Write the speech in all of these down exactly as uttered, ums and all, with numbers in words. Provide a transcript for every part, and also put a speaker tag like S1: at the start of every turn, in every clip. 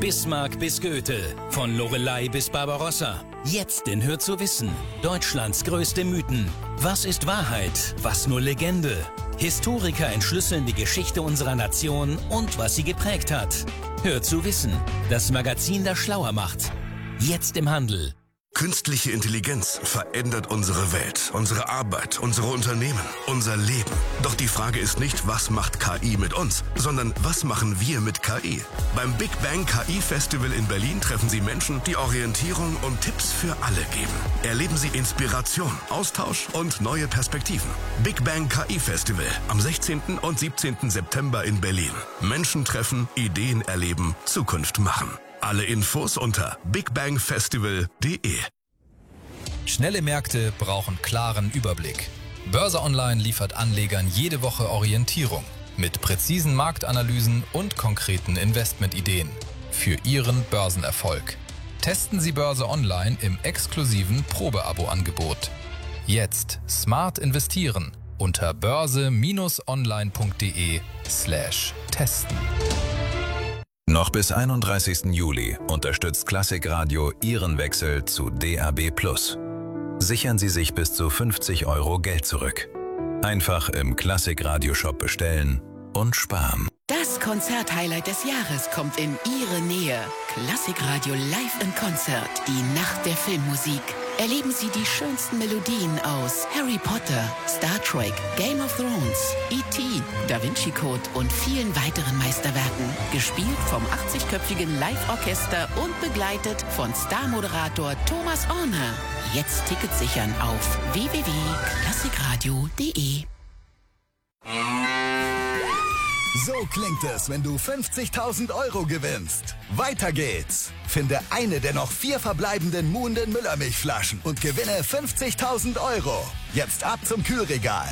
S1: Bismarck bis Goethe, von Loreley bis Barbarossa. Jetzt in Hör zu wissen, Deutschlands größte Mythen. Was ist Wahrheit, was nur Legende? Historiker entschlüsseln die Geschichte unserer Nation und was sie geprägt hat. Hör zu wissen, das Magazin, das schlauer macht. Jetzt im Handel.
S2: Künstliche Intelligenz verändert unsere Welt, unsere Arbeit, unsere Unternehmen, unser Leben. Doch die Frage ist nicht, was macht K I mit uns, sondern was machen wir mit K I? Beim Big Bang K I Festival in Berlin treffen Sie Menschen, die Orientierung und Tipps für alle geben. Erleben Sie Inspiration, Austausch und neue Perspektiven. Big Bang K I Festival am sechzehnten und siebzehnten September in Berlin. Menschen treffen, Ideen erleben, Zukunft machen. Alle Infos unter big bang festival punkt de.
S3: Schnelle Märkte brauchen klaren Überblick. Börse Online liefert Anlegern jede Woche Orientierung mit präzisen Marktanalysen und konkreten Investmentideen für Ihren Börsenerfolg. Testen Sie Börse Online im exklusiven Probeabo-Angebot. Jetzt smart investieren unter börse-online.de slash testen.
S4: Noch bis einunddreißigsten Juli unterstützt Klassikradio Ihren Wechsel zu D A B plus. Sichern Sie sich bis zu fünfzig Euro Geld zurück. Einfach im Klassikradio-Shop bestellen und sparen.
S5: Das Konzert-Highlight des Jahres kommt in Ihre Nähe. Klassikradio Live in Konzert, die Nacht der Filmmusik. Erleben Sie die schönsten Melodien aus Harry Potter, Star Trek, Game of Thrones, E T, Da Vinci Code und vielen weiteren Meisterwerken. Gespielt vom achtzigköpfigen Live-Orchester und begleitet von Star-Moderator Thomas Orner. Jetzt Tickets sichern auf w w w punkt klassikradio punkt de.
S6: So klingt es, wenn du fünfzigtausend Euro gewinnst. Weiter geht's. Finde eine der noch vier verbleibenden Muhnden Müllermilchflaschen und gewinne fünfzigtausend Euro. Jetzt ab zum Kühlregal.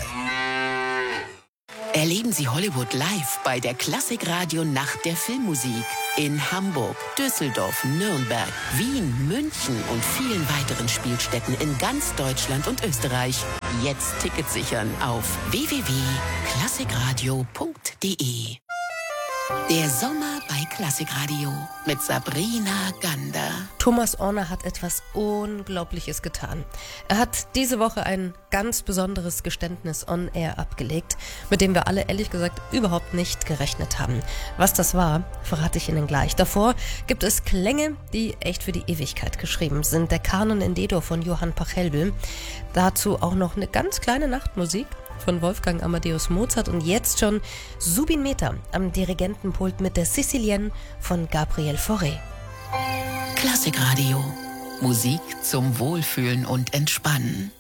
S5: Erleben Sie Hollywood live bei der Klassikradio Nacht der Filmmusik. In Hamburg, Düsseldorf, Nürnberg, Wien, München und vielen weiteren Spielstätten in ganz Deutschland und Österreich. Jetzt Tickets sichern auf w w w punkt klassikradio punkt de. Der Sommer bei Klassikradio mit Sabrina Gander.
S7: Thomas Orner hat etwas Unglaubliches getan. Er hat diese Woche ein ganz besonderes Geständnis on air abgelegt, mit dem wir alle ehrlich gesagt überhaupt nicht gerechnet haben. Was das war, verrate ich Ihnen gleich. Davor gibt es Klänge, die echt für die Ewigkeit geschrieben sind. Der Kanon in D-Dur von Johann Pachelbel. Dazu auch noch eine ganz kleine Nachtmusik von Wolfgang Amadeus Mozart und jetzt schon Zubin Mehta am Dirigentenpult mit der Sicilienne von Gabriel Fauré.
S5: Klassikradio. Musik zum Wohlfühlen und Entspannen.